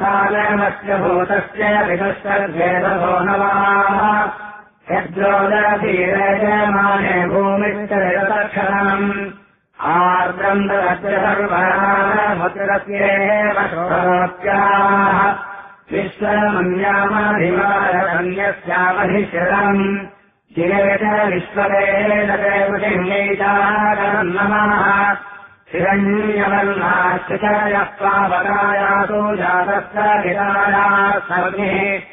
कालमस्य भूतस्य विदुष्टर्भेदभो नवाः यद्रोदधीरयमाने भूमिश्चरतक्षणम् आर्द्रम् ददस्य सर्वमुद्रस्येव शोभोत्याः विश्वमन्यामधिमारण्यस्यामधिशरम् शिरेश विश्ववेददेवशिन्यैताकरम् नमः हिरण्यवर्णाश्च यः पावकायासु जातस्य विरायाः सर्वे